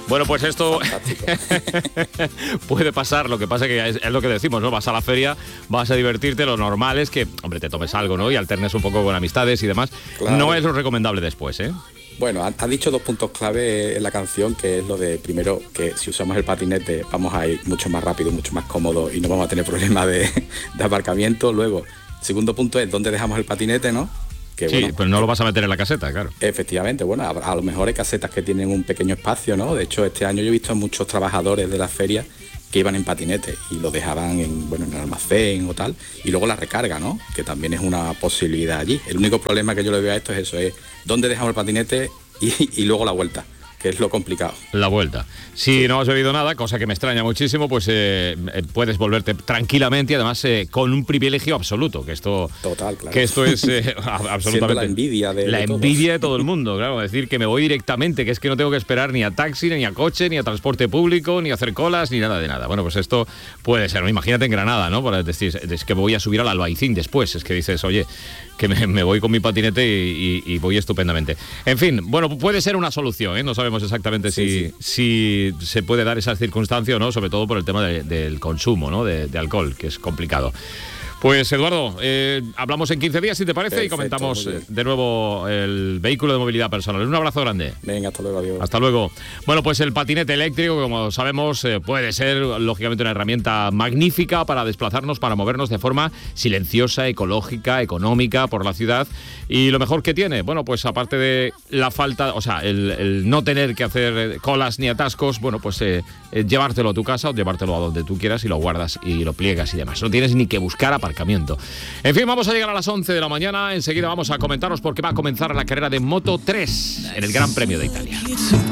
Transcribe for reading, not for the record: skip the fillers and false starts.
Bueno, pues esto Fantástico. puede pasar, lo que pasa que es lo que decimos, ¿no? Vas a la feria, vas a divertirte, lo normal es que, hombre, te tomes algo, ¿no? Y alternes un poco con amistades y demás. Claro. No es lo recomendable después, ¿eh? Bueno, ha dicho 2 puntos clave en la canción, que es lo de, primero, que si usamos el patinete vamos a ir mucho más rápido, mucho más cómodo y no vamos a tener problemas de aparcamiento. Luego, segundo punto es dónde dejamos el patinete, ¿no? Que, Sí, bueno, pues no lo vas a meter en la caseta, claro. efectivamente, bueno, a lo mejor hay casetas que tienen un pequeño espacio, ¿no? De hecho, este año yo he visto a muchos trabajadores de la feria que iban en patinete y lo dejaban en el almacén o tal, y luego la recarga, ¿no? Que también es una posibilidad allí. El único problema que yo le veo a esto es eso, es dónde dejamos el patinete y luego la vuelta, que es lo complicado. La vuelta. Si no has bebido nada, cosa que me extraña muchísimo, pues puedes volverte tranquilamente y además con un privilegio absoluto, que esto, Total, claro. que esto es absolutamente... Siendo la envidia de la todos. envidia de todo el mundo, claro, decir que me voy directamente, que es que no tengo que esperar ni a taxi, ni a coche, ni a transporte público, ni a hacer colas, ni nada de nada. Bueno, pues esto puede ser, ¿no? Imagínate en Granada, ¿no? Para decir, es que me voy a subir al Albaicín después, es que dices, oye, que me voy con mi patinete y voy estupendamente. En fin, bueno, puede ser una solución, ¿eh? No sabemos exactamente si se puede dar esa circunstancia o no, sobre todo por el tema del consumo, ¿no? de alcohol, que es complicado. Pues Eduardo, hablamos en 15 días, si te parece. Perfecto, y comentamos de nuevo el vehículo de movilidad personal. Un abrazo grande. Venga, hasta luego, adiós. Hasta luego. Bueno, pues el patinete eléctrico, como sabemos, puede ser lógicamente una herramienta magnífica para desplazarnos, para movernos de forma silenciosa, ecológica, económica por la ciudad. Y lo mejor que tiene, bueno, pues aparte de la falta, o sea, el no tener que hacer colas ni atascos, bueno, pues llevártelo a tu casa o llevártelo a donde tú quieras y lo guardas y lo pliegas y demás. No tienes ni que buscar aparcamiento. En fin, vamos a llegar a las 11 de la mañana. Enseguida vamos a comentaros porque va a comenzar la carrera de Moto 3 en el Gran Premio de Italia.